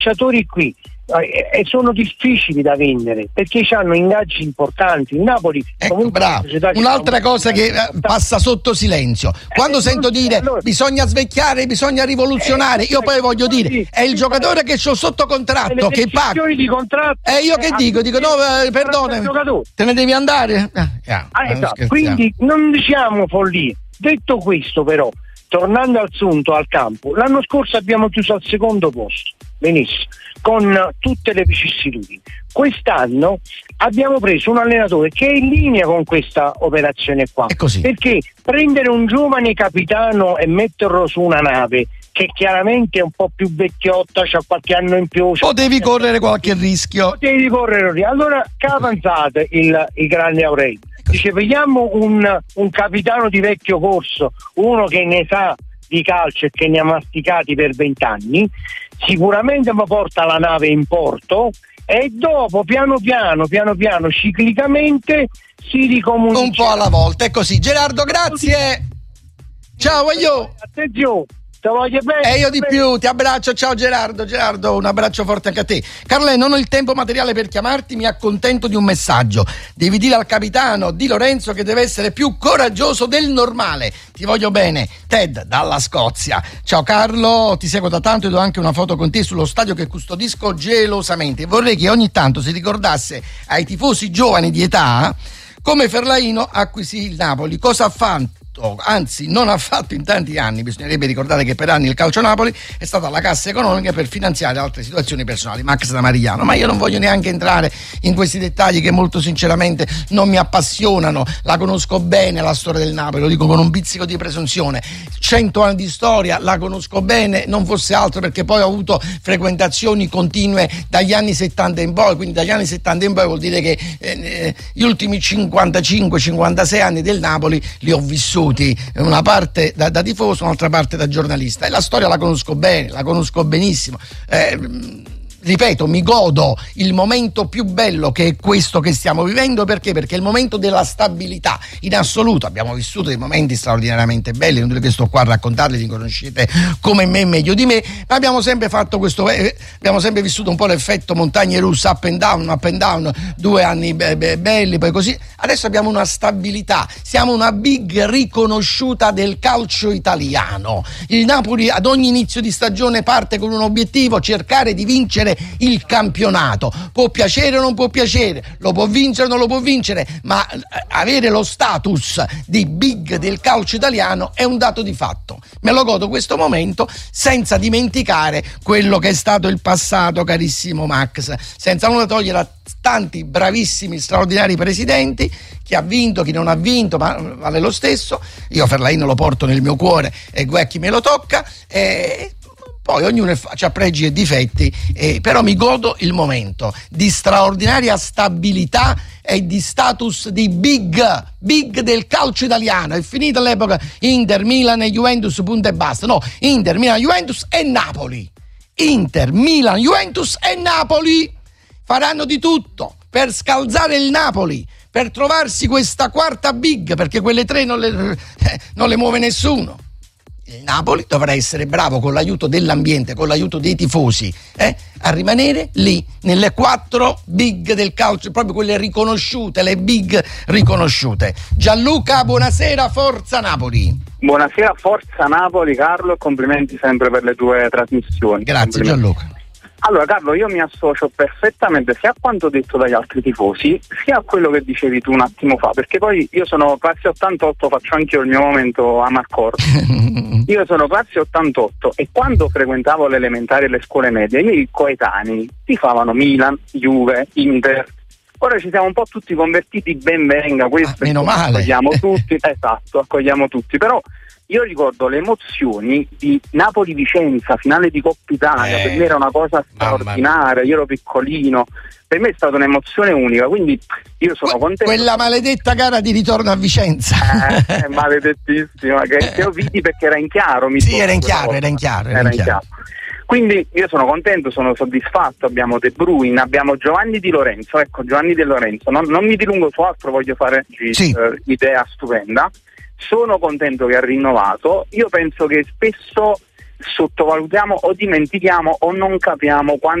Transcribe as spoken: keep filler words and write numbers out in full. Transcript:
calciatori qui eh, e sono difficili da vendere perché hanno ingaggi importanti. Il Napoli, ecco, bravo. Un'altra cosa che eh, passa sotto silenzio, quando eh, sento dire allora, bisogna svecchiare, bisogna rivoluzionare, io poi voglio dire è il giocatore che c'ho sotto contratto che paga di contratto, e eh, io che dico dico no, eh, perdonami, te ne devi andare eh, yeah, ah, esatto. Quindi non diciamo follie. Detto questo, però, tornando al sunto, al campo, l'anno scorso abbiamo chiuso al secondo posto, benissimo, con tutte le vicissitudini. Quest'anno abbiamo preso un allenatore che è in linea con questa operazione qua, perché prendere un giovane capitano e metterlo su una nave che chiaramente è un po' più vecchiotta, c'ha qualche anno in più, potevi correre qualche rischio, potevi correre allora che avanzate il, il grande Aurelio dice vediamo un, un capitano di vecchio corso, uno che ne sa di calcio e che ne ha masticati per vent'anni, sicuramente mi porta la nave in porto e dopo piano piano piano piano ciclicamente si ricomunica un po' alla volta. È così. Gerardo, grazie, ciao, voglio attenzione. Te voglio bene. E io di più, ti abbraccio, ciao Gerardo. Gerardo, un abbraccio forte anche a te. Carle, non ho il tempo materiale per chiamarti, mi accontento di un messaggio. Devi dire al capitano Di Lorenzo che deve essere più coraggioso del normale. Ti voglio bene. Ted, dalla Scozia. Ciao Carlo, ti seguo da tanto e do anche una foto con te sullo stadio che custodisco gelosamente. Vorrei che ogni tanto si ricordasse ai tifosi giovani di età come Fellaino acquisì il Napoli, cosa ha fatto, anzi non ha fatto in tanti anni. Bisognerebbe ricordare che per anni il calcio Napoli è stata la cassa economica per finanziare altre situazioni personali. Max da Marigliano. Ma io non voglio neanche entrare in questi dettagli che molto sinceramente non mi appassionano. La conosco bene la storia del Napoli, lo dico con un pizzico di presunzione. Cento anni di storia, la conosco bene, non fosse altro perché poi ho avuto frequentazioni continue dagli anni settanta in poi, quindi dagli anni settanta in poi vuol dire che eh, gli ultimi cinquantacinque cinquantasei anni del Napoli li ho vissuti, una parte da, da tifoso, un'altra parte da giornalista, e la storia la conosco bene, la conosco benissimo. Eh, ripeto, mi godo il momento più bello che è questo che stiamo vivendo. Perché? Perché è il momento della stabilità in assoluto. Abbiamo vissuto dei momenti straordinariamente belli, non che sto qua a raccontarli, li conoscete come me meglio di me, ma abbiamo sempre fatto questo, eh, abbiamo sempre vissuto un po' l'effetto montagne russe, up and down, up and down, due anni be- be- belli, poi così. Adesso abbiamo una stabilità, siamo una big riconosciuta del calcio italiano. Il Napoli ad ogni inizio di stagione parte con un obiettivo: cercare di vincere il campionato. Può piacere o non può piacere, lo può vincere o non lo può vincere, ma avere lo status di big del calcio italiano è un dato di fatto. Me lo godo questo momento, senza dimenticare quello che è stato il passato, carissimo Max, senza nulla togliere a tanti bravissimi, straordinari presidenti, chi ha vinto, chi non ha vinto, ma vale lo stesso. Io Fellaino lo porto nel mio cuore e guai chi me lo tocca, e poi ognuno ha pregi e difetti, eh, però mi godo il momento di straordinaria stabilità e di status di big, big del calcio italiano. È finita l'epoca Inter, Milan e Juventus, punto e basta. No, Inter, Milan, Juventus e Napoli. Inter, Milan, Juventus e Napoli faranno di tutto per scalzare il Napoli, per trovarsi questa quarta big, perché quelle tre non le, eh, non le muove nessuno. Il Napoli dovrà essere bravo, con l'aiuto dell'ambiente, con l'aiuto dei tifosi, eh, a rimanere lì nelle quattro big del calcio, proprio quelle riconosciute, le big riconosciute. Gianluca, buonasera, forza Napoli. Buonasera, forza Napoli, Carlo, e complimenti sempre per le tue trasmissioni. Grazie Gianluca. Allora Carlo, io mi associo perfettamente sia a quanto detto dagli altri tifosi, sia a quello che dicevi tu un attimo fa, perché poi io sono classe ottantotto, faccio anche io il mio momento Amarcord. Io sono classe ottantotto e quando frequentavo le elementari e le scuole medie, i miei coetanei tifavano Milan, Juve, Inter. Ora ci siamo un po' tutti convertiti, ben venga, questo ah, meno male. Accogliamo tutti, esatto, accogliamo tutti, però io ricordo le emozioni di Napoli-Vicenza, finale di Coppa Italia, eh, per me era una cosa straordinaria, io ero piccolino, per me è stata un'emozione unica, quindi io sono que- contento. Quella maledetta gara di ritorno a Vicenza. Eh, maledettissima, che, che ho vidi perché era in chiaro. Mi sì, era in chiaro, era in chiaro, era, era in chiaro. chiaro. Quindi io sono contento, sono soddisfatto, abbiamo De Bruyne, abbiamo Giovanni Di Lorenzo, ecco Giovanni Di Lorenzo, non, non mi dilungo su altro, voglio fare sì. eh, idea stupenda. Sono contento che ha rinnovato. Io penso che spesso sottovalutiamo o dimentichiamo o non capiamo quanto